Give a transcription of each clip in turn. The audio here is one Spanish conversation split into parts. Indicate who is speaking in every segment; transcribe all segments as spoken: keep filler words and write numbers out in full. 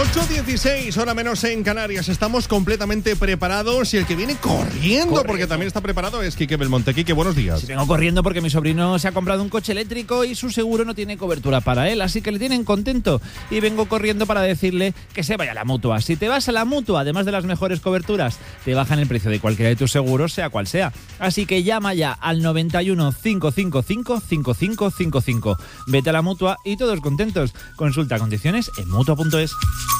Speaker 1: ocho dieciséis, hora menos en Canarias. Estamos completamente preparados y el que viene corriendo, corriendo. porque también está preparado, es Quique Belmonte. Quique, buenos días.
Speaker 2: Sí, vengo corriendo porque mi sobrino se ha comprado un coche eléctrico y su seguro no tiene cobertura para él, así que le tienen contento. Y vengo corriendo para decirle que se vaya a la Mutua. Si te vas a la Mutua, además de las mejores coberturas, te bajan el precio de cualquiera de tus seguros, sea cual sea. Así que llama ya al noventa y uno, cinco cinco cinco, cinco cinco cinco cinco. Vete a la Mutua y todos contentos. Consulta condiciones en mutua punto es.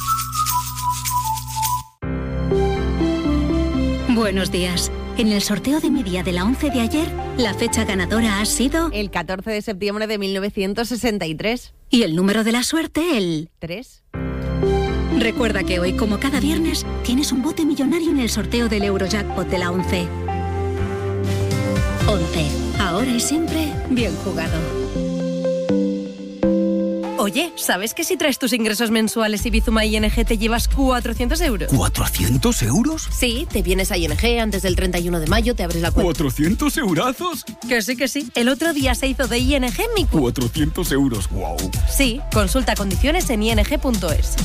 Speaker 3: Buenos días. En el sorteo de mi día de la once de ayer, la fecha ganadora ha sido...
Speaker 4: el catorce de septiembre de mil novecientos sesenta y tres.
Speaker 3: Y el número de la suerte, el...
Speaker 4: tres.
Speaker 3: Recuerda que hoy, como cada viernes, tienes un bote millonario en el sorteo del Eurojackpot de la once. once. Ahora y siempre, bien jugado.
Speaker 4: Oye, ¿sabes que si traes tus ingresos mensuales y Bizuma I N G te llevas cuatrocientos euros?
Speaker 5: ¿cuatrocientos euros?
Speaker 4: Sí, te vienes a I N G antes del treinta y uno de mayo, te abres la cuenta.
Speaker 5: ¿cuatrocientos eurazos?
Speaker 4: Que sí, que sí. El otro día se hizo de I N G mi cu...
Speaker 5: cuatrocientos euros, wow.
Speaker 4: Sí, consulta condiciones en i n g punto es.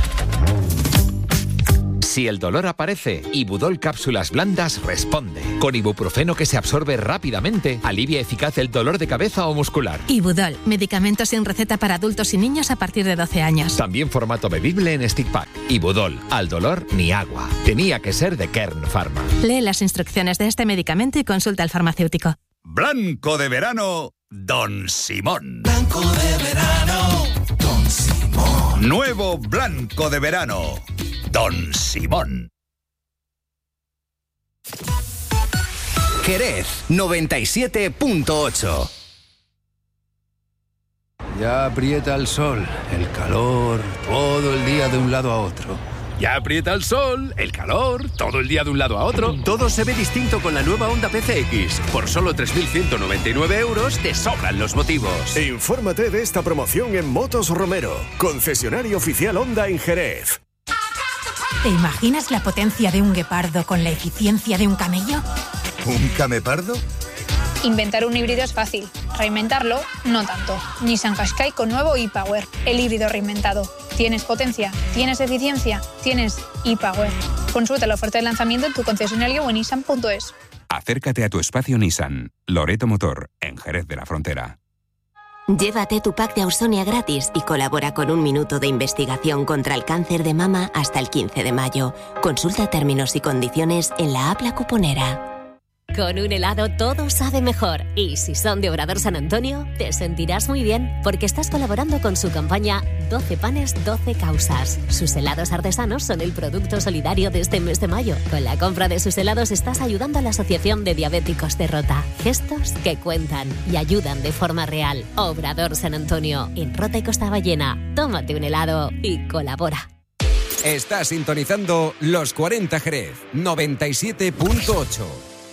Speaker 6: Si el dolor aparece, Ibudol Cápsulas Blandas responde. Con ibuprofeno que se absorbe rápidamente, alivia eficaz el dolor de cabeza o muscular.
Speaker 7: Ibudol, medicamento sin receta para adultos y niños a partir de doce años.
Speaker 6: También formato bebible en stick pack. Ibudol, al dolor ni agua. Tenía que ser de Kern Pharma.
Speaker 7: Lee las instrucciones de este medicamento y consulta al farmacéutico.
Speaker 8: Blanco de verano, Don Simón.
Speaker 9: Blanco de verano, Don Simón.
Speaker 8: Nuevo blanco de verano, Don Simón.
Speaker 10: Jerez noventa y siete punto ocho.
Speaker 11: Ya aprieta el sol, el calor, todo el día de un lado a otro.
Speaker 12: Ya aprieta el sol, el calor, todo el día de un lado a otro.
Speaker 13: Todo se ve distinto con la nueva Honda P C X. Por solo tres mil ciento noventa y nueve euros te sobran los motivos.
Speaker 14: Infórmate de esta promoción en Motos Romero, concesionario oficial Honda en Jerez.
Speaker 15: ¿Te imaginas la potencia de un guepardo con la eficiencia de un camello?
Speaker 16: ¿Un camepardo?
Speaker 17: Inventar un híbrido es fácil, reinventarlo no tanto. Nissan Qashqai con nuevo e-Power, el híbrido reinventado. ¿Tienes potencia? ¿Tienes eficiencia? ¿Tienes e-Power? Consulta la oferta de lanzamiento en tu concesionario o en nissan punto es.
Speaker 18: Acércate a tu espacio Nissan, Loreto Motor, en Jerez de la Frontera.
Speaker 19: Llévate tu pack de Ausonia gratis y colabora con un minuto de investigación contra el cáncer de mama hasta el quince de mayo. Consulta términos y condiciones en la app La Cuponera.
Speaker 20: Con un helado todo sabe mejor. Y si son de Obrador San Antonio, te sentirás muy bien porque estás colaborando con su campaña doce panes, doce causas. Sus helados artesanos son el producto solidario de este mes de mayo. Con la compra de sus helados estás ayudando a la Asociación de Diabéticos de Rota. Gestos que cuentan y ayudan de forma real. Obrador San Antonio, en Rota y Costa Ballena. Tómate un helado y colabora.
Speaker 21: Estás sintonizando Los cuarenta Jerez, noventa y siete punto ocho.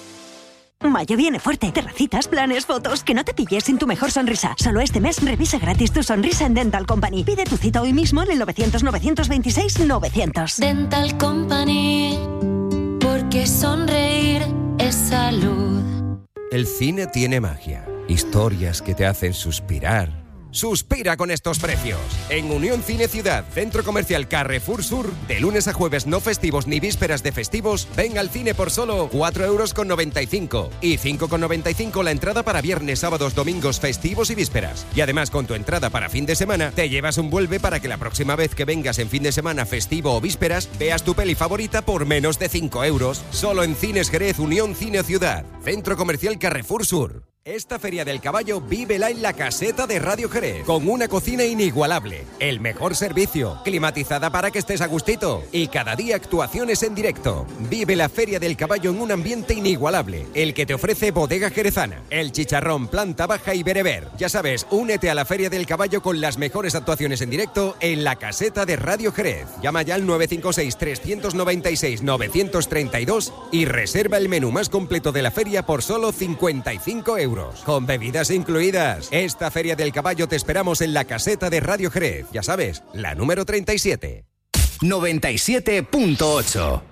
Speaker 22: Mayo viene fuerte. Terracitas, planes, fotos. Que no te pilles sin tu mejor sonrisa. Solo este mes revisa gratis tu sonrisa en Dental Company. Pide tu cita hoy mismo en el novecientos, novecientos veintiséis, novecientos.
Speaker 23: Dental Company, porque sonreír es salud.
Speaker 21: El cine tiene magia. Historias que te hacen suspirar. Suspira con estos precios. En Unión Cine Ciudad, Centro Comercial Carrefour Sur, de lunes a jueves no festivos ni vísperas de festivos, ven al cine por solo cuatro euros con noventa y cinco y cinco con noventa y cinco la entrada para viernes, sábados, domingos, festivos y vísperas. Y además con tu entrada para fin de semana, te llevas un vuelve para que la próxima vez que vengas en fin de semana, festivo o vísperas, veas tu peli favorita por menos de cinco euros. Solo en Cines Jerez, Unión Cine Ciudad, Centro Comercial Carrefour Sur. Esta Feria del Caballo vívela en la caseta de Radio Jerez, con una cocina inigualable, el mejor servicio, climatizada para que estés a gustito y cada día actuaciones en directo. Vive la Feria del Caballo en un ambiente inigualable, el que te ofrece Bodega Jerezana, el chicharrón, planta baja y bereber. Ya sabes, únete a la Feria del Caballo con las mejores actuaciones en directo en la caseta de Radio Jerez. Llama ya al nueve cinco seis, tres nueve seis, nueve tres dos y reserva el menú más completo de la feria por solo cincuenta y cinco euros. Con bebidas incluidas. Esta Feria del Caballo te esperamos en la caseta de Radio Jerez. Ya sabes, la número treinta y siete.
Speaker 10: noventa y siete punto ocho.